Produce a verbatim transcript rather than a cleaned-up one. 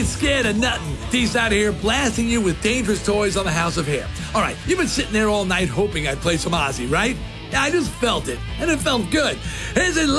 ain't scared of nothing. D's out here blasting you with dangerous toys on the House of Hair. All right, you've been sitting there all night hoping I'd play some Ozzy, right? Yeah, I just felt it, and it felt good. Here's it live.